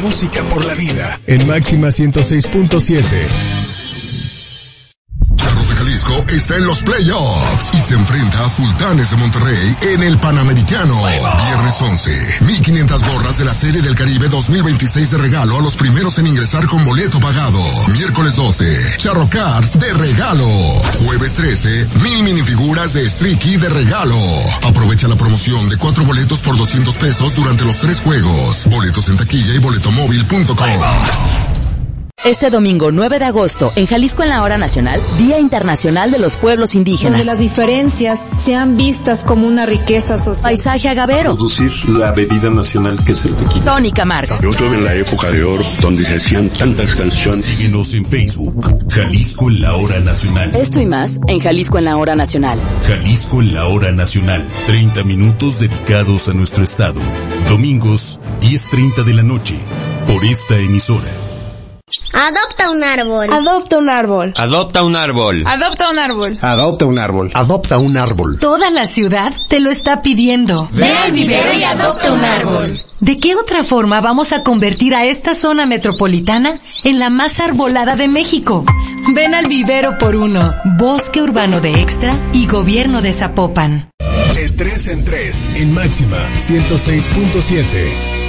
música por la vida. En Máxima 106.7. Charros de Jalisco está en los playoffs y se enfrenta a Sultanes de Monterrey en el Panamericano. Viernes 11, 1,500 gorras de la Serie del Caribe 2026 de regalo a los primeros en ingresar con boleto pagado. Miércoles 12, Charro Cards de regalo. Jueves 13, 1,000 minifiguras de Streaky de regalo. Aprovecha la promoción de 4 boletos por 200 pesos durante los 3 juegos. Boletos en taquilla y boletomóvil.com. Este domingo 9 de agosto, en Jalisco en la Hora Nacional, Día Internacional de los Pueblos Indígenas. Donde las diferencias sean vistas como una riqueza social. Paisaje agavero. Producir la bebida nacional que es el tequila. Tony Camargo. Yo tuve la época de oro donde se hacían tantas canciones. Síguenos en Facebook, Jalisco en la Hora Nacional. Esto y más en Jalisco en la Hora Nacional. Jalisco en la Hora Nacional. 30 minutos dedicados a nuestro estado. Domingos, 10:30 de la noche. Por esta emisora. Adopta un árbol. Adopta un árbol. Adopta un árbol. Adopta un árbol. Adopta un árbol. Adopta un árbol. Toda la ciudad te lo está pidiendo. Ve al vivero y adopta un árbol. ¿De qué otra forma vamos a convertir a esta zona metropolitana en la más arbolada de México? Ven al vivero por uno. Bosque Urbano de Extra y Gobierno de Zapopan. El 3 en 3 en Máxima 106.7.